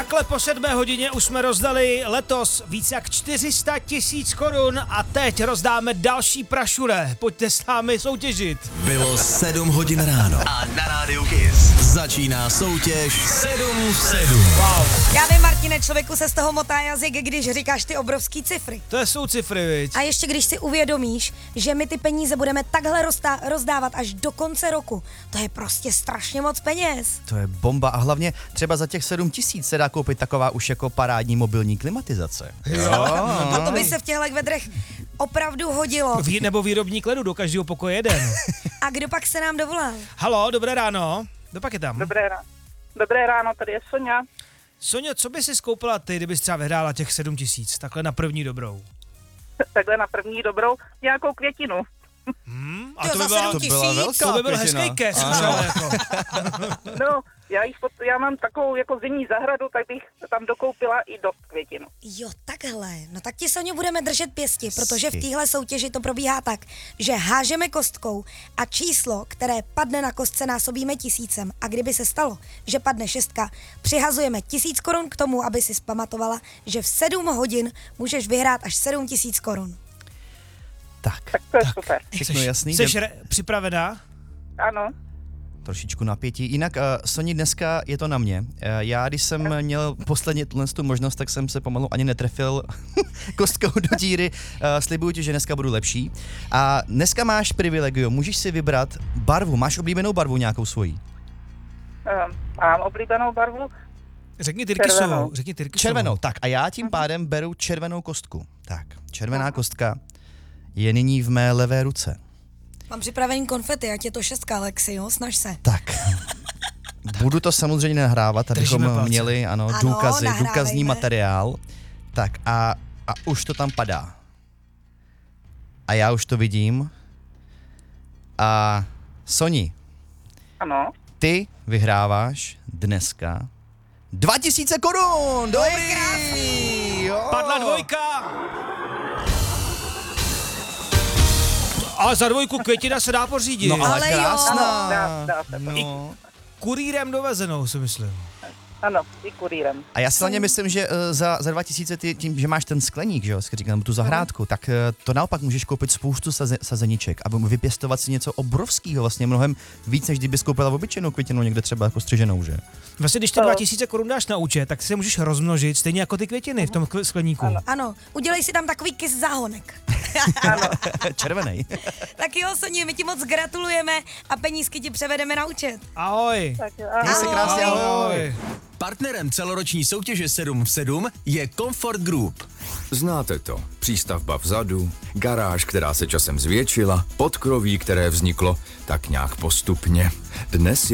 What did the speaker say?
Takhle po 7 hodině už jsme rozdali letos víc jak 400 000 korun a teď rozdáme další prašure. Pojďte s námi soutěžit. Bylo 7 hodin ráno a na rádiu Kiss začíná soutěž 7 v 7. Wow. Já vím, Martine, člověku se z toho motá jazyk, když říkáš ty obrovský cifry. To jsou cifry, viď? A ještě když si uvědomíš, že my ty peníze budeme takhle rozdávat až do konce roku, to je prostě strašně moc peněz. To je bomba a hlavně třeba za těch 7 000 se dá koupit taková už jako parádní mobilní klimatizace. A to by se v těchto vedrech opravdu hodilo. Nebo výrobní kledu do každého pokoje jeden. A kdo pak se nám dovolal? Halo, dobré ráno. Kdo pak je tam? Dobré ráno, tady je Sonja. Soňo, co by si skoupila ty, kdybys třeba vyhrála těch 7 000, takhle na první dobrou? Takhle na první dobrou nějakou květinu. A To za 7 000? to by byl hezký kes. Jako. No, já mám takovou jako zimní zahradu, tak bych tam dokoupila i dost květinu. Jo, takhle. No tak ti, Soňo, budeme držet pěsti, protože v téhle soutěži to probíhá tak, že hážeme kostkou a číslo, které padne na kostce, násobíme 1000. A kdyby se stalo, že padne 6, přihazujeme 1000 korun k tomu, aby si zpamatovala, že v 7 hodin můžeš vyhrát až 7 000 korun. Tak Tak to je super. všechno jasný. Jsi připravená? Ano. Trošičku napětí. Jinak, Soni, dneska je to na mě. Já, když jsem měl posledně tu možnost, tak jsem se pomalu ani netrefil kostkou do díry. Slibuju ti, že dneska budu lepší. A dneska máš privilegium, můžeš si vybrat barvu. Máš oblíbenou barvu nějakou svojí? Mám oblíbenou barvu. Řekni Tyrkysovou. Červenou. Červenou. Tak a já tím pádem beru červenou kostku. Tak, červená kostka je nyní v mé levé ruce. Mám připravený konfety, ať je to 6, Alexi, jo, snaž se. Tak. Budu to samozřejmě nahrávat, abychom Držíme palce. měli důkazy, nahrávejme. důkazní materiál. Tak a už to tam padá. A já už to vidím. A Soni, Ano. ty vyhráváš dneska 2000 korun! Dobrý! Jo. Padla 2. A za 2 květina se dá pořídit. No ale Ale jo. krásná. Dá se to. No. Kurýrem dovezenou, si myslím. Ano, i kurýrem. A já si hlavně myslím, že za 2000 ty, tím, že máš ten skleník, že jo, říkám, tu zahrádku, tak to naopak můžeš koupit spoustu sazeniček a vypěstovat si něco obrovského, vlastně mnohem víc, než kdybys koupila obyčejnou květinu někde třeba jako střiženou, že? Vlastně, když ty 2000 korun dáš na účet, tak si je můžeš rozmnožit, stejně jako ty květiny v tom skleníku. Ano, udělej si tam takový kys záhonek. Červenej. Tak jo, Soně, my ti moc gratulujeme a penízky ti převedeme na účet. Ahoj. Tak, Měj se krásně, ahoj. Partnerem celoroční soutěže 7 v 7 je Comfort Group. Znáte to. Přístavba vzadu, garáž, která se časem zvětšila, podkroví, které vzniklo tak nějak postupně. Dnes